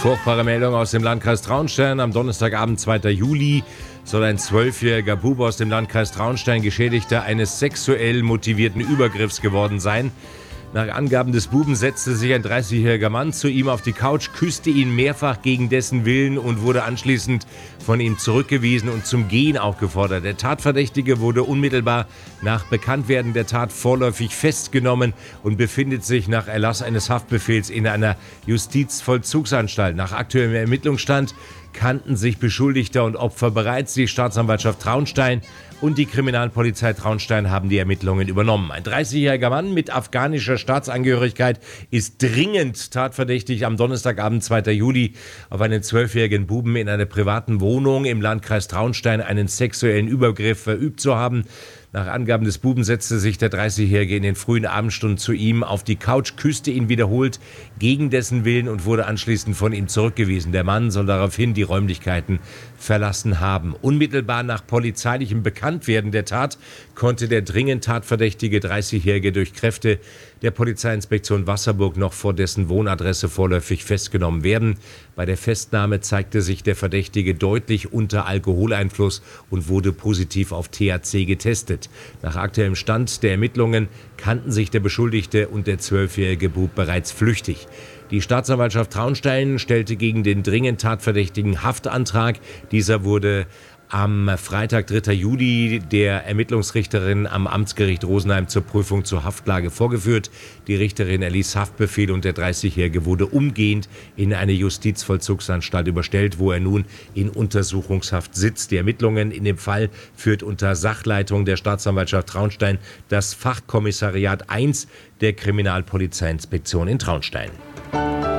Furchtbare Meldung aus dem Landkreis Traunstein. Am Donnerstagabend, 2. Juli, soll ein 12-jähriger Bub aus dem Landkreis Traunstein Geschädigter eines sexuell motivierten Übergriffs geworden sein. Nach Angaben des Buben setzte sich ein 30-jähriger Mann zu ihm auf die Couch, küsste ihn mehrfach gegen dessen Willen und wurde anschließend von ihm zurückgewiesen und zum Gehen aufgefordert. Der Tatverdächtige wurde unmittelbar nach Bekanntwerden der Tat vorläufig festgenommen und befindet sich nach Erlass eines Haftbefehls in einer Justizvollzugsanstalt. Nach aktuellem Ermittlungsstand kannten sich Beschuldigter und Opfer bereits. Die Staatsanwaltschaft Traunstein und die Kriminalpolizei Traunstein haben die Ermittlungen übernommen. Ein 30-jähriger Mann mit afghanischer Staatsangehörigkeit ist dringend tatverdächtig, am Donnerstagabend, 2. Juli, auf einen 12-jährigen Buben in einer privaten Wohnung im Landkreis Traunstein einen sexuellen Übergriff verübt zu haben. Nach Angaben des Buben setzte sich der 30-Jährige in den frühen Abendstunden zu ihm auf die Couch, küsste ihn wiederholt gegen dessen Willen und wurde anschließend von ihm zurückgewiesen. Der Mann soll daraufhin die Räumlichkeiten verlassen haben. Unmittelbar nach polizeilichem Bekanntwerden der Tat konnte der dringend tatverdächtige 30-Jährige durch Kräfte der Polizeiinspektion Wasserburg noch vor dessen Wohnadresse vorläufig festgenommen werden. Bei der Festnahme zeigte sich der Verdächtige deutlich unter Alkoholeinfluss und wurde positiv auf THC getestet. Nach aktuellem Stand der Ermittlungen kannten sich der Beschuldigte und der 12-jährige Bub bereits flüchtig. Die Staatsanwaltschaft Traunstein stellte gegen den dringend Tatverdächtigen Haftantrag. Dieser wurde am Freitag, 3. Juli, der Ermittlungsrichterin am Amtsgericht Rosenheim zur Prüfung zur Haftlage vorgeführt. Die Richterin erließ Haftbefehl und der 30-Jährige wurde umgehend in eine Justizvollzugsanstalt überstellt, wo er nun in Untersuchungshaft sitzt. Die Ermittlungen in dem Fall führt unter Sachleitung der Staatsanwaltschaft Traunstein das Fachkommissariat 1 der Kriminalpolizeiinspektion in Traunstein.